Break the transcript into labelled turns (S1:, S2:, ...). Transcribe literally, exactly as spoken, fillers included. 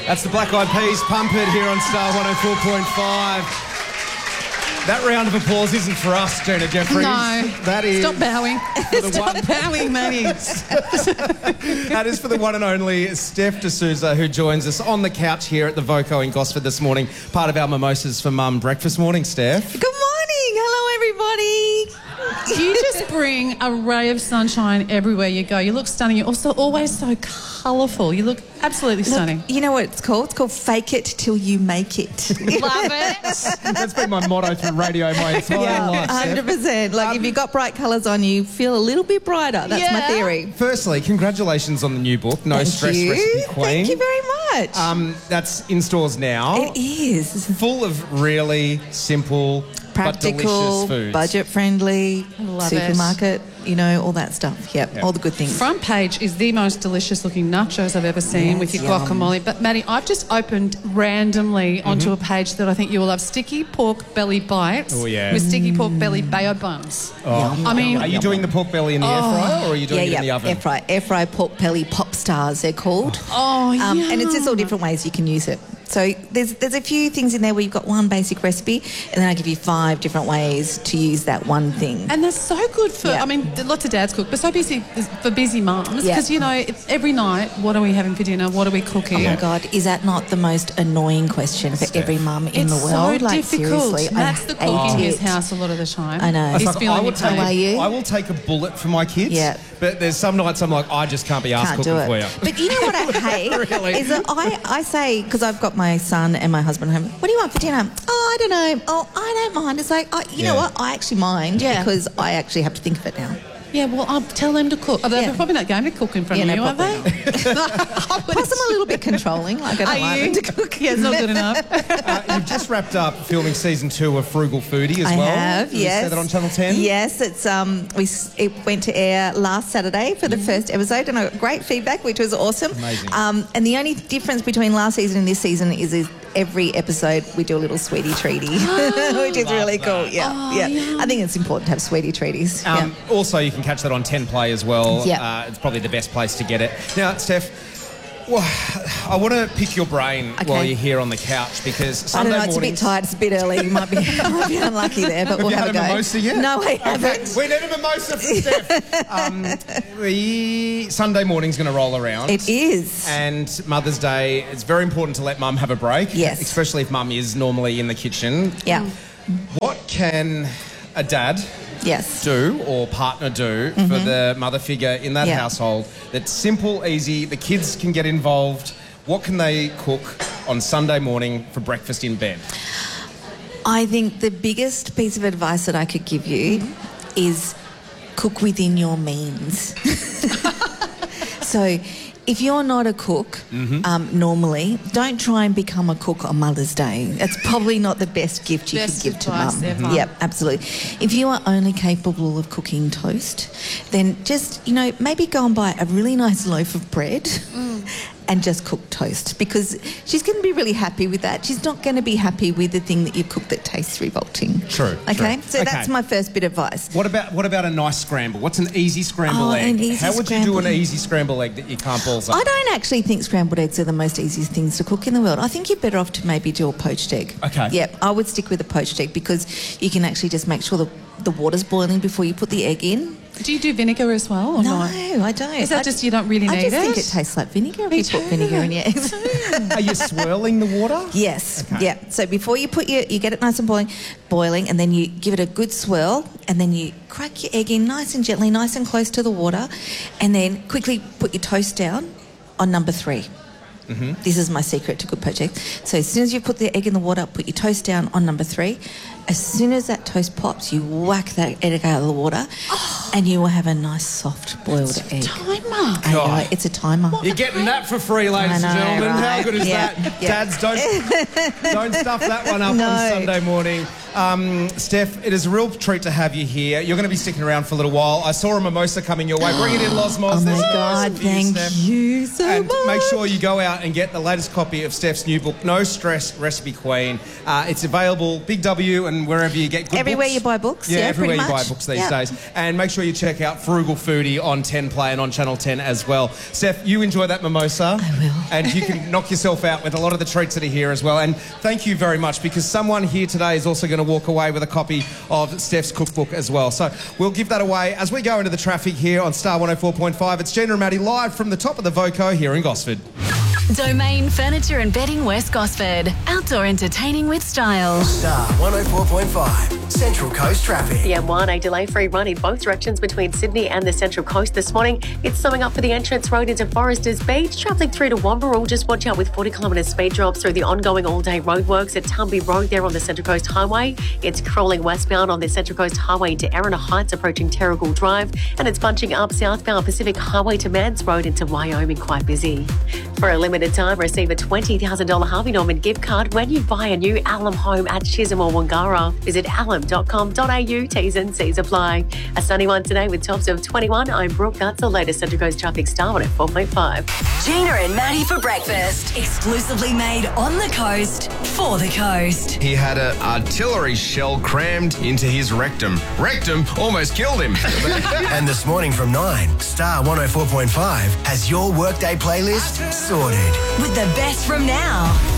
S1: That's the Black Eyed Peas, Pump It, here on Star one oh four point five. That round of applause isn't for us, Gina Jeffries.
S2: No.
S1: That is...
S2: Stop bowing. Stop
S1: one...
S2: bowing, Matty.
S1: That is for the one and only Steph D'Souza, who joins us on the couch here at the Voco in Gosford this morning, part of our Mimosas for Mum breakfast. Morning, Steph.
S3: Good morning. Hello, everybody.
S2: You just bring a ray of sunshine everywhere you go. You look stunning. You're also always so colourful. You look absolutely stunning.
S3: Look, you know what it's called? It's called fake it till you make it.
S2: Love it.
S1: That's been my motto through radio my entire
S3: Yeah,
S1: life,
S3: one hundred percent.
S1: Steph.
S3: Like,
S1: Um,
S3: if you've got bright colours on, you feel a little bit brighter. That's
S2: Yeah.
S3: my theory.
S1: Firstly, congratulations on the new book, No
S3: Thank
S1: Stress
S3: you.
S1: Recipe Queen.
S3: Thank you very much.
S1: Um, that's in stores now.
S3: It is.
S1: Full of really simple but delicious
S3: Practical,
S1: foods.
S3: budget-friendly,
S2: Love it.
S3: supermarket, you know, all that stuff. Yep,
S1: Yep.
S3: all the good things.
S2: Front page is the most delicious looking nachos I've ever seen
S3: Yes,
S2: with your
S3: yum.
S2: guacamole. But Maddie, I've just opened randomly onto a page that I think you will love. Sticky pork belly bites
S1: Oh, yeah.
S2: with sticky pork belly bayo buns.
S1: Oh.
S2: I mean,
S1: Are you doing the pork belly in the air fryer or are you doing
S3: yeah,
S1: it
S3: yeah,
S1: in the oven?
S3: air fry, air fry pork belly pop stars. They're called.
S2: oh,
S3: Um, and it's just all
S2: yum.
S3: different ways you can use it. So there's there's a few things in there where you've got one basic recipe, and then I give you five different ways to use that one thing.
S2: And that's so good for,
S3: Yeah.
S2: I mean, lots of dads cook, but so busy for busy mums.
S3: Yeah.
S2: Because, you know, it's every night, what are we having for dinner? What are we cooking?
S3: Oh my God, is that not the most annoying question for every mum in
S2: It's
S3: the world?
S2: so
S3: like,
S2: difficult.
S3: seriously,
S2: Matt's
S3: I
S2: the
S3: hate
S2: cook in his
S3: it.
S2: house a lot of the time.
S3: I know.
S1: It's
S2: He's
S1: like, I
S2: feeling
S1: will
S2: your
S1: take,
S3: How are you?
S1: I will take a bullet for my kids.
S3: Yeah.
S1: But there's some nights I'm like, I just can't be asked
S3: Can't do
S1: cooking
S3: it.
S1: for you.
S3: But you know what I hate?
S1: Really?
S3: Is that I, I say, because I've got my son and my husband home, what do you want for dinner? Oh, I don't know. Oh, I don't mind. It's like, oh, you
S1: Yeah.
S3: know what? I actually mind
S2: Yeah.
S3: because I actually have to think of it now.
S2: Yeah, well, I'll tell them to cook. Oh, they're
S3: Yeah.
S2: probably not going to cook in front
S3: Yeah,
S2: of
S3: no,
S2: you, are
S3: probably
S2: they?
S3: Plus, I'm a little bit controlling. Like, I don't
S2: Are
S3: want
S2: you?
S3: them to cook.
S2: Yeah, it's not good enough.
S1: Uh, you've just wrapped up filming season two of Frugal Foodie as
S3: I
S1: well.
S3: have,
S1: Did you
S3: yes.
S1: say that on Channel ten?
S3: Yes, it's um, we s- it went to air last Saturday for the
S2: Mm-hmm.
S3: first episode, and I got great feedback, which was awesome.
S1: Amazing.
S3: Um, and the only difference between last season and this season is, is every episode we do a little sweetie treaty, which is really cool. Yeah,
S2: Oh,
S3: yeah.
S2: yum.
S3: I think it's important to have sweetie treaties.
S1: Um,
S3: yeah.
S1: Also, you can catch that on ten Play as well.
S3: Yeah.
S1: Uh, it's probably the best place to get it. Now, Steph, well, I want to pick your brain
S3: Okay.
S1: while you're here on the couch because
S3: I
S1: Sunday
S3: don't know, it's a bit
S1: mornings...
S3: tight, it's a bit early. You might be, might be unlucky there, but we'll
S1: you
S3: have
S1: had
S3: a
S1: a
S3: go.
S1: mimosa yet?
S3: No, I
S1: Okay,
S3: haven't.
S1: we need a mimosa for Steph. Um, the Sunday morning's going to roll around.
S3: It is.
S1: And Mother's Day, it's very important to let Mum have a break.
S3: Yes.
S1: Especially if Mum is normally in the kitchen.
S3: Yeah.
S1: What can a dad
S3: Yes.
S1: do or partner do for the mother figure in that
S3: Yeah.
S1: household that's simple, easy, the kids can get involved? What can they cook on Sunday morning for breakfast in bed?
S3: I think the biggest piece of advice that I could give you is cook within your means. So if you're not a cook um, normally, don't try and become a cook on Mother's Day. That's probably not the best gift you
S2: Best
S3: could give to
S2: advice
S3: Mum.
S2: ever.
S3: Yep, absolutely. If you are only capable of cooking toast, then just, you know, maybe go and buy a really nice loaf of bread and just cook toast, because she's going to be really happy with that. She's not going to be happy with the thing that you cook that tastes revolting.
S1: True,
S3: Okay?
S1: true.
S3: So
S1: Okay.
S3: that's my first bit of advice.
S1: What about what about a nice scramble? What's an easy scramble
S3: Oh,
S1: egg?
S3: an easy
S1: How would you do an
S3: scramble.
S1: easy scramble egg that you can't balls up?
S3: I don't actually think scrambled eggs are the most easiest things to cook in the world. I think you're better off to maybe do a poached egg.
S1: Okay.
S3: Yep, I would stick with a poached egg because you can actually just make sure the, the water's boiling before you put the egg in.
S2: Do you do vinegar as well or
S3: No,
S2: not?
S3: I don't.
S2: Is that
S3: I,
S2: just you don't really
S3: I
S2: need
S3: just
S2: it?
S3: think it tastes like vinegar if
S2: Me
S3: you put
S2: too.
S3: vinegar in your eggs.
S1: Are you swirling the water?
S3: Yes.
S1: Okay.
S3: Yeah. So before you put your, you get it nice and boiling, boiling, and then you give it a good swirl, and then you crack your egg in nice and gently, nice and close to the water, and then quickly put your toast down on number three. Mm-hmm. This is my secret to good poached eggs. So as soon as you put the egg in the water, put your toast down on number three. As soon as that toast pops, you whack that egg out of the water,
S2: Oh.
S3: and you will have a nice soft boiled egg.
S2: Timer.
S3: I know,
S1: God.
S3: it's a timer.
S1: You're getting that for free, ladies
S3: I
S1: and
S3: know,
S1: gentlemen. How
S3: right?
S1: good is
S3: Yeah,
S1: that?
S3: yeah.
S1: Dads, don't don't stuff that one up
S3: No.
S1: on Sunday morning. Um, Steph, it is a real treat to have you here. You're going to be sticking around for a little while. I saw a mimosa coming your way. Bring it in, Losmos.
S3: Oh,
S1: There's
S3: my
S1: a
S3: God.
S1: mimosa for you,
S3: Thank
S1: Steph.
S3: you so
S1: and
S3: much.
S1: make sure you go out and get the latest copy of Steph's new book, No Stress Recipe Queen. Uh, it's available Big W and wherever you get good
S3: Everywhere
S1: books.
S3: you buy books, yeah,
S1: everywhere
S3: pretty
S1: you buy
S3: much.
S1: books these
S3: Yep.
S1: days. And make sure you check out Frugal Foodie on ten Play and on Channel ten as well. Steph, you enjoy that mimosa.
S3: I will.
S1: And you can knock yourself out with a lot of the treats that are here as well. And thank you very much, because someone here today is also going to walk away with a copy of Steph's cookbook as well. So we'll give that away as we go into the traffic here on Star one oh four point five. It's Gina and Maddie live from the top of the Voco here in Gosford.
S4: Domain Furniture and Bedding West Gosford. Outdoor entertaining with style.
S5: Star one oh four point five, Central Coast traffic.
S6: The M one, a delay-free run in both directions between Sydney and the Central Coast this morning. It's slowing up for the entrance road into Foresters Beach. Travelling through to Wamberal, just watch out with forty kilometre speed drops through the ongoing all-day roadworks at Tumby Road there on the Central Coast Highway. It's crawling westbound on the Central Coast Highway into Erina Heights approaching Terrigal Drive. And it's bunching up southbound Pacific Highway to Mans Road into Wyoming, quite busy. For a limited time, receive a twenty thousand dollars Harvey Norman gift card when you buy a new Alum home at Chisholm or Wangara. Visit alum dot com dot a u. T's and C's apply. A sunny one today with tops of twenty-one. I'm Brooke. That's the latest Central Coast traffic. Star one at four point five.
S4: Gina and Maddie for breakfast. Exclusively made on the coast for the coast.
S7: He had an artillery shell crammed into his rectum. Rectum almost killed him.
S5: And this morning from nine, Star one oh four point five has your workday playlist sorted.
S4: With the best from now.